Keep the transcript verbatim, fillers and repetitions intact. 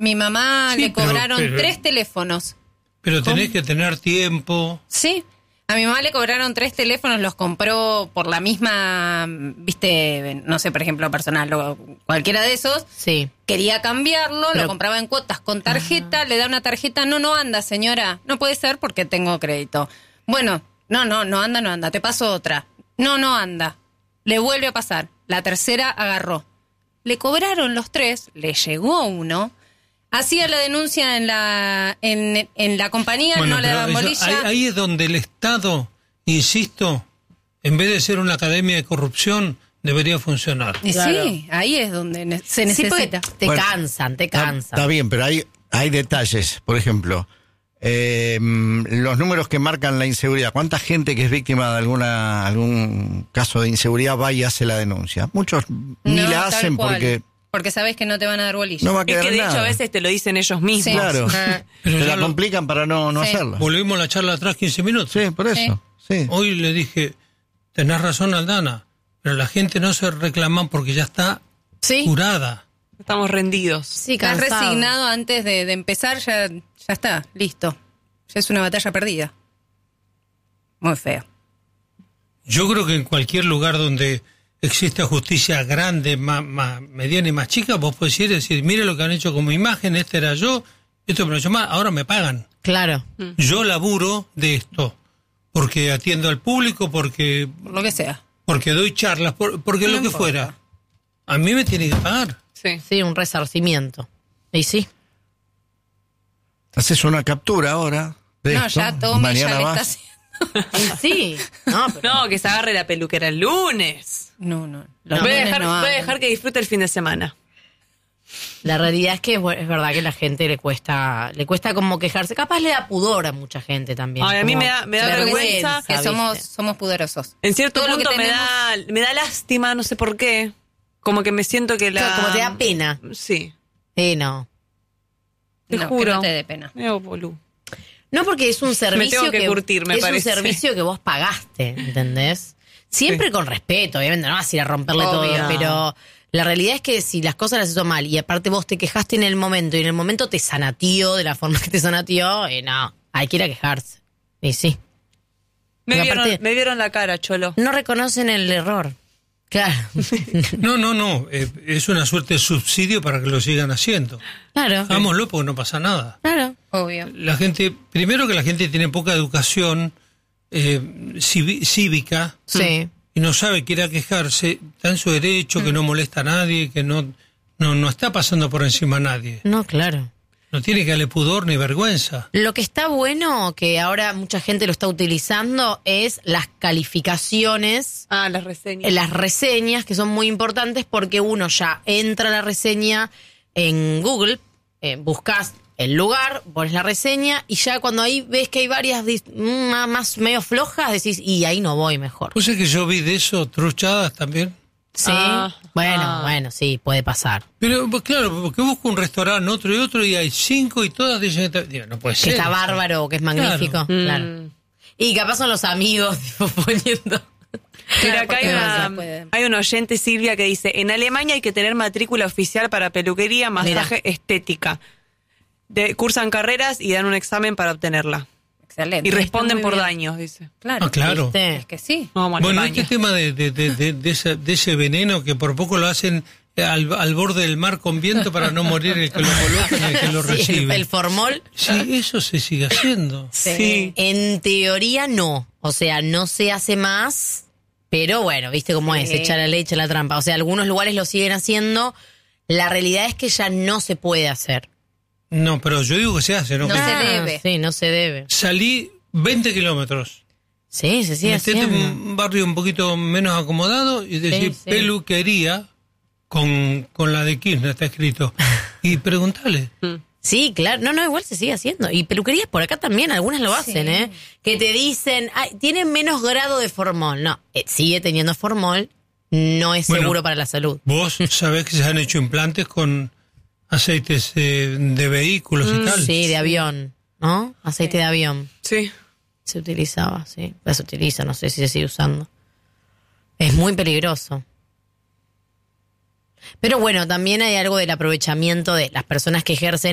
mi mamá Sí, le pero- cobraron pero- tres teléfonos. Pero tenés que tener tiempo. Sí, a mi mamá le cobraron tres teléfonos, los compró por la misma, viste, no sé, por ejemplo, personal o cualquiera de esos. Sí. Quería cambiarlo, Pero- lo compraba en cuotas con tarjeta, le da una tarjeta, no, no anda, señora, no puede ser porque tengo crédito. Bueno, no, no, no anda, no anda, te paso otra. No, no anda. Le vuelve a pasar. La tercera agarró. Le cobraron los tres, le llegó uno. Hacía la denuncia en la en, en la compañía, Bueno, no le pero daban eso- bolilla. ahí, ahí es donde el Estado, insisto, en vez de ser una academia de corrupción, debería funcionar. Y Claro. sí, ahí es donde ne- se Sí, porque necesita. te Bueno, cansan, te Está, cansan. está bien, pero hay, hay detalles. Por ejemplo, eh, los números que marcan la inseguridad. ¿Cuánta gente que es víctima de alguna algún caso de inseguridad va y hace la denuncia? Muchos ni No, la tal hacen cual. porque Porque sabes que no te van a dar bolilla. no va a Es quedar que de nada. hecho a veces te lo dicen ellos mismos. Sí. Claro. Pero Se ya la lo- complican para no, no Sí. hacerla. Volvimos a la charla atrás quince minutos. Sí, por eso. Sí. Hoy le dije, tenés razón, Aldana, pero la gente no se reclama porque ya está Sí, curada. Estamos rendidos. sí, Estás cansado. resignado antes de, de empezar, ya, ya está, listo. Ya es una batalla perdida. Muy feo. Yo creo que en cualquier lugar donde exista justicia grande, más, más mediana y más chica, vos podés ir y decir, mire lo que han hecho con mi imagen, este era yo, esto me lo llamaba, ahora me pagan. Claro. Yo laburo de esto, porque atiendo al público, porque, Por lo que sea. porque doy charlas, por- porque No lo que importa. fuera. A mí me tiene que pagar. Sí. Sí, un resarcimiento. Y sí. Haces una captura ahora de No, esto. ya Tommy Mañana ya le vas. está haciendo. Y sí. No, pero No, que se agarre la peluquera el lunes. No, no. Los voy, a lunes dejar, no voy a abren. dejar que disfrute el fin de semana. la realidad es que es, bu- es verdad que a la gente le cuesta, le cuesta como quejarse. Capaz le da pudor a mucha gente también. Ay, a mí como me da, me da vergüenza, vergüenza. Que ¿viste? somos, somos poderosos. En cierto Todo lo que punto me tenemos- da, me da lástima, no sé por qué. Como que me siento que la... Claro, como te da pena. Sí, Eh, no. te No, que juro. no te dé pena. Me hago bolú. No, porque es un servicio tengo que curtir, me es parece. un servicio que vos pagaste, ¿entendés? Siempre Sí. con respeto, obviamente, no vas a ir a romperle Obvio. todo, pero la realidad es que si las cosas las hizo mal y aparte vos te quejaste en el momento y en el momento te sanateó de la forma que te sanateó, eh, no, hay que ir a quejarse. Y sí. Me Porque vieron, aparte- me vieron la cara, Cholo. No reconocen el error. Claro. No, no, no, eh, es una suerte de subsidio para que lo sigan haciendo. Claro. Hagámoslo porque no pasa nada. Claro. Obvio. La gente, primero que la gente tiene poca educación eh, civi- cívica Sí. y no sabe que ir a quejarse, está en su derecho, que no molesta a nadie, que no, no, no está pasando por encima a nadie. No, claro. No tiene que darle pudor ni vergüenza. Lo que está bueno, que ahora mucha gente lo está utilizando, es las calificaciones, Ah, las reseñas. las reseñas, que son muy importantes porque uno ya entra a la reseña en Google, eh, buscas el lugar, pones la reseña y ya cuando ahí ves que hay varias dis- más, más medio flojas, decís, y ahí no voy mejor. Pues es que yo vi de eso, truchadas también. Sí, Ah, bueno, ah. bueno, sí, puede pasar. Pero pues, claro, porque busco un restaurante, otro y otro, y hay cinco y todas dicen que está, digo, no puede Que ser. está bárbaro, que es magnífico. Mm. Claro. Y capaz son los amigos tipo, poniendo... Mira, acá hay porque no una, se puede. hay un oyente, Silvia, que dice, en Alemania hay que tener matrícula oficial para peluquería, masaje, estética. De, cursan carreras y dan un examen para obtenerla. Excelente. Y responden Está por muy bien. daños, dice. Claro. Ah, claro. ¿Viste? Es que sí. No vamos a Bueno, Alemania. este tema de, de, de, de, de ese, de ese veneno que por poco lo hacen al, al borde del mar con viento para no morir el que lo coloca ni el que lo Sí, el, recibe. el formol, Sí, eso se sigue haciendo. Sí. en teoría no. O sea, no se hace más, pero bueno, viste cómo es, Sí. echar la leche a la trampa. O sea, algunos lugares lo siguen haciendo. La realidad es que ya no se puede hacer. No, pero yo digo que se hace, ¿no? No Que se Ah, debe. Sí, no se debe. salí veinte kilómetros. Sí, se sigue Metete en haciendo. un barrio un poquito menos acomodado y decir Sí, sí. peluquería con, con la de Kirchner, está escrito. Y preguntale. Sí, claro. No, no, igual se sigue haciendo. Y peluquerías por acá también, algunas lo hacen, Sí. ¿eh? Que te dicen, ay, tiene menos grado de formol. No, eh, sigue teniendo formol, no es Bueno, seguro para la salud. Vos sabés que se han hecho implantes con aceites eh, de vehículos y tal. Sí, de avión, ¿no? Aceite de avión. Sí. Se utilizaba, sí. Se utiliza, no sé si se sigue usando. Es muy peligroso. Pero bueno, también hay algo del aprovechamiento de las personas que ejercen